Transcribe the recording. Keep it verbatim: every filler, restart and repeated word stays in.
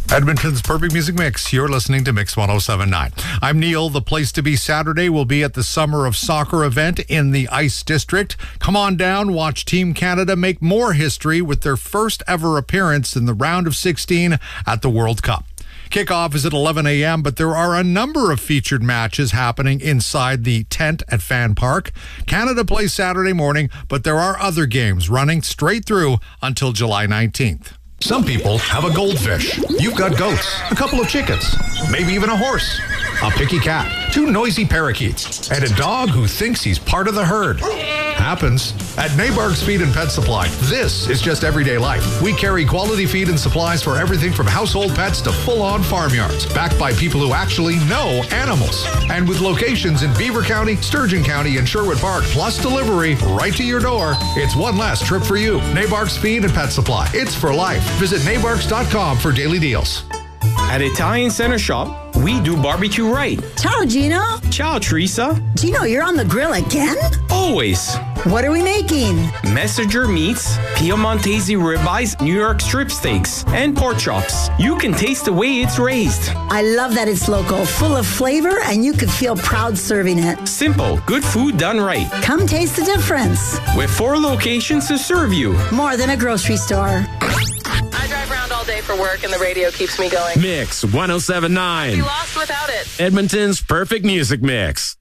Edmonton's Perfect Music Mix. You're listening to Mix one oh seven point nine. I'm Neil. The place to be Saturday will be at the Summer of Soccer event in the Ice District. Come on down, watch Team Canada make more history with their first ever appearance in the round of sixteen at the World Cup. Kickoff is at eleven a.m., but there are a number of featured matches happening inside the tent at Fan Park. Canada plays Saturday morning, but there are other games running straight through until July nineteenth. Some people have a goldfish. You've got goats, a couple of chickens, maybe even a horse, a picky cat, two noisy parakeets, and a dog who thinks he's part of the herd. Happens. At Nabark's Feed and Pet Supply, this is just everyday life. We carry quality feed and supplies for everything from household pets to full-on farmyards, backed by people who actually know animals. And with locations in Beaver County, Sturgeon County, and Sherwood Park, plus delivery right to your door, it's one less trip for you. Nabark's Feed and Pet Supply. It's for life. Visit nabarks dot com for daily deals. At Italian Center Shop, we do barbecue right. Ciao, Gino. Ciao, Teresa. Gino, you're on the grill again? Always. What are we making? Messenger meats, Piemontese ribeyes, New York strip steaks, and pork chops. You can taste the way it's raised. I love that it's local, full of flavor, and you could feel proud serving it. Simple, good food done right. Come taste the difference. With four locations to serve you. More than a grocery store. I drive around all day for work and the radio keeps me going. Mix one oh seven point nine. I'd be lost without it. Edmonton's Perfect Music Mix.